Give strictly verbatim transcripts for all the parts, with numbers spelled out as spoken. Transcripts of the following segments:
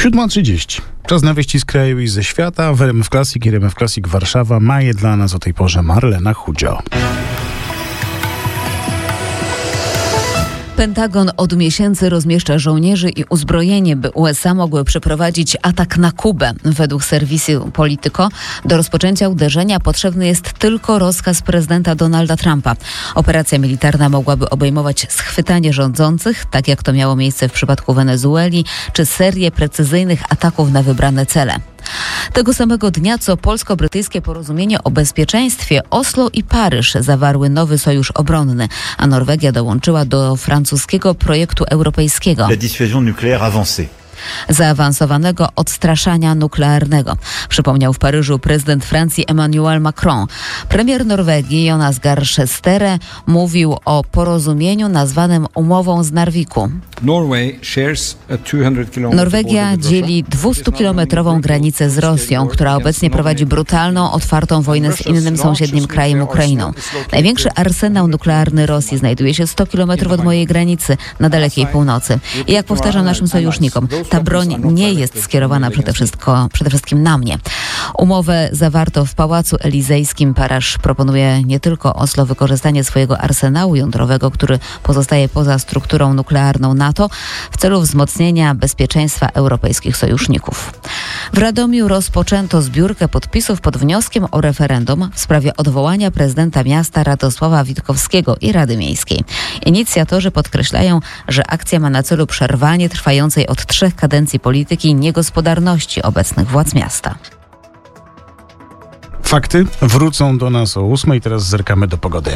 siódma trzydzieści. Czas na wieści z kraju i ze świata. W R M F Classic i R M F Classic Warszawa ma je dla nas o tej porze Marlena Chudzio. Pentagon od miesięcy rozmieszcza żołnierzy i uzbrojenie, by U S A mogły przeprowadzić atak na Kubę. Według serwisu Politico do rozpoczęcia uderzenia potrzebny jest tylko rozkaz prezydenta Donalda Trumpa. Operacja militarna mogłaby obejmować schwytanie rządzących, tak jak to miało miejsce w przypadku Wenezueli, czy serię precyzyjnych ataków na wybrane cele. Tego samego dnia, co polsko-brytyjskie porozumienie o bezpieczeństwie, Oslo i Paryż zawarły nowy sojusz obronny, a Norwegia dołączyła do francuskiego projektu europejskiego. La dissuasion nucléaire avancée. Zaawansowanego odstraszania nuklearnego, przypomniał w Paryżu prezydent Francji Emmanuel Macron. Premier Norwegii Jonas Gahr Støre mówił o porozumieniu nazwanym umową z Narviku. Norwegia dzieli dwustukilometrową granicę z Rosją, która obecnie prowadzi brutalną, otwartą wojnę z innym sąsiednim krajem, Ukrainą. Największy arsenał nuklearny Rosji znajduje się sto kilometrów od mojej granicy, na dalekiej północy. I jak powtarzam naszym sojusznikom, ta broń nie jest skierowana przede wszystkim, przede wszystkim na mnie. Umowę zawarto w Pałacu Elizejskim. Paryż proponuje nie tylko Oslo wykorzystanie swojego arsenału jądrowego, który pozostaje poza strukturą nuklearną NATO, w celu wzmocnienia bezpieczeństwa europejskich sojuszników. W Radomiu rozpoczęto zbiórkę podpisów pod wnioskiem o referendum w sprawie odwołania prezydenta miasta Radosława Witkowskiego i Rady Miejskiej. Inicjatorzy podkreślają, że akcja ma na celu przerwanie trwającej od trzech kadencji polityki i niegospodarności obecnych władz miasta. Fakty wrócą do nas o ósmej. Teraz zerkamy do pogody.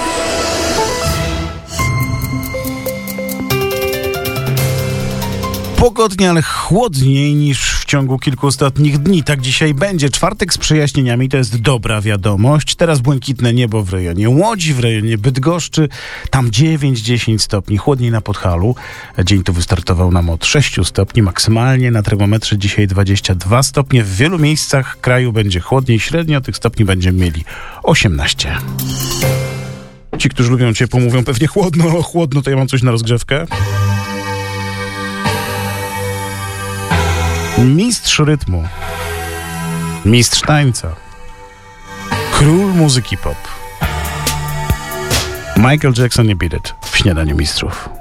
Pogodnie, ale chłodniej niż w ciągu kilku ostatnich dni. Tak dzisiaj będzie. Czwartek z przejaśnieniami, to jest dobra wiadomość. Teraz błękitne niebo w rejonie Łodzi, w rejonie Bydgoszczy. Tam dziewięć dziesięć stopni. Chłodniej na Podhalu. Dzień tu wystartował nam od sześciu stopni. Maksymalnie na termometrze dzisiaj dwadzieścia dwa stopnie. W wielu miejscach kraju będzie chłodniej. Średnio tych stopni będziemy mieli osiemnaście. Ci, którzy lubią ciepło, mówią pewnie chłodno. Chłodno, to ja mam coś na rozgrzewkę. Mistrz rytmu, mistrz tańca, król muzyki pop. Michael Jackson nie Beat It w Śniadaniu Mistrzów.